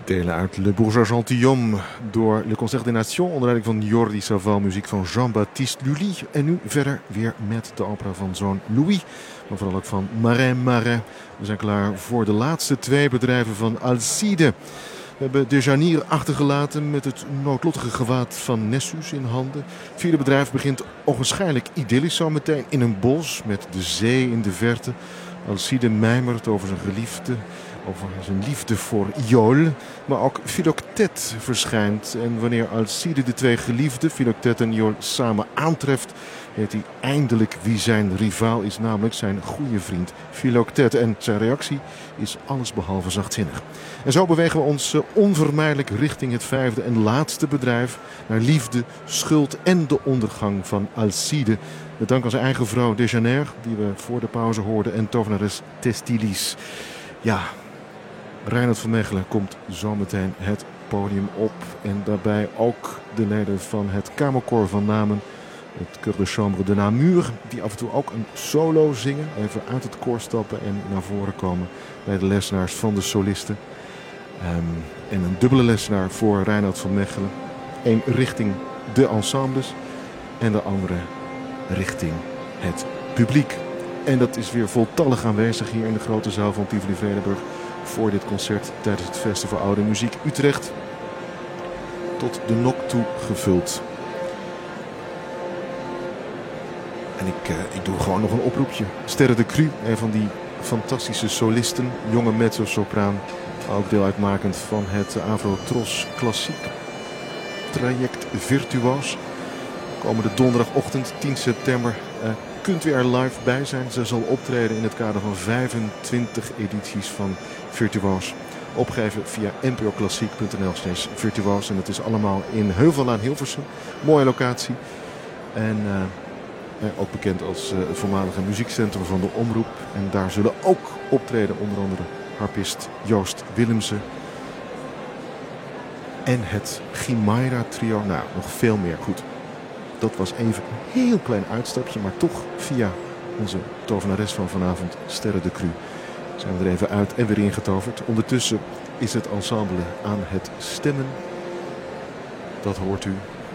Delen uit Le Bourgeois Gentilhomme door Le Concert des Nations onder leiding van Jordi Savall, muziek van Jean-Baptiste Lully. En nu verder weer met de opera van zoon Louis, maar vooral ook van Marin Marin. We zijn klaar voor de laatste twee bedrijven van Alcide. We hebben Dejanier achtergelaten met het noodlottige gewaad van Nessus in handen. Het vierde bedrijf begint ogenschijnlijk idyllisch zo meteen in een bos met de zee in de verte. Alcide mijmert over zijn geliefde, over zijn liefde voor Iole. Maar ook Philoctète verschijnt. En wanneer Alcide de twee geliefden, Philoctète en Iole, samen aantreft, weet hij eindelijk wie zijn rivaal is, namelijk zijn goede vriend Philoctète. En zijn reactie is allesbehalve zachtzinnig. En zo bewegen we ons onvermijdelijk richting het vijfde en laatste bedrijf, naar liefde, schuld en de ondergang van Alcide. Met dank aan zijn eigen vrouw Dejanier, die we voor de pauze hoorden, en tovenares Thestilis. Ja, Reinhard van Mechelen komt zometeen het podium op. En daarbij ook de leden van het Kamerkoor van Namen, het Chœur de Chambre de Namur, die af en toe ook een solo zingen. Even uit het koor stappen en naar voren komen bij de lessenaars van de solisten. En een dubbele lessenaar voor Reinhard van Mechelen. Eén richting de ensembles en de andere richting het publiek. En dat is weer voltallig aanwezig hier in de grote zaal van Tivoli Vredenburg voor dit concert tijdens het Festival Oude Muziek Utrecht. Tot de nok toe gevuld. En ik doe gewoon nog een oproepje. Sterre de Cru, een van die fantastische solisten, jonge mezzo-sopraan, ook deel uitmakend van het Avro-Tros Klassiek traject Virtuoos. Komende donderdagochtend 10 september kunt u er live bij zijn. Ze zal optreden in het kader van 25 edities van Virtuoos. Opgeven via npoklassiek.nl/virtuoos. En het is allemaal in Heuvellaan Hilversum. Mooie locatie. En ook bekend als het voormalige muziekcentrum van de Omroep. En daar zullen ook optreden onder andere harpist Joost Willemsen. En het Chimaira trio. Nou, nog veel meer. Goed. Dat was even een heel klein uitstapje, maar toch via onze tovenares van vanavond, Sterre de Cru, zijn we er even uit en weer ingetoverd. Ondertussen is het ensemble aan het stemmen. Dat hoort u.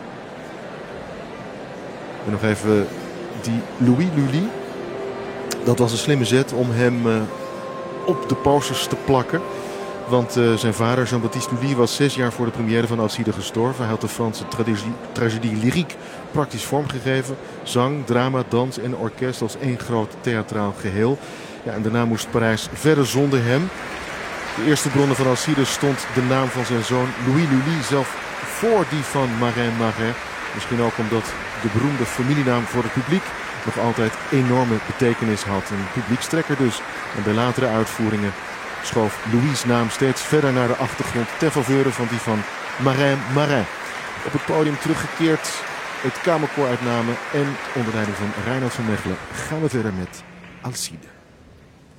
En nog even die Louis Lully. Dat was een slimme zet om hem op de posters te plakken. Want zijn vader, Jean-Baptiste Lully, was 6 jaar voor de première van Alcide gestorven. Hij had de Franse tragedie lyrique praktisch vormgegeven. Zang, drama, dans en orkest als één groot theatraal geheel. Ja, en daarna moest Parijs verder zonder hem. De eerste bronnen van Alcide stond de naam van zijn zoon Louis Lully zelf voor die van Marin Marin. Misschien ook omdat de beroemde familienaam voor het publiek nog altijd enorme betekenis had. Een publiekstrekker dus. En bij latere uitvoeringen schoof Louis' naam steeds verder naar de achtergrond ter faveur van die van Marin Marin. Op het podium teruggekeerd, het Kamerkoor uit Namen en onder leiding van Reinhard van Mechelen gaan we verder met Alcide.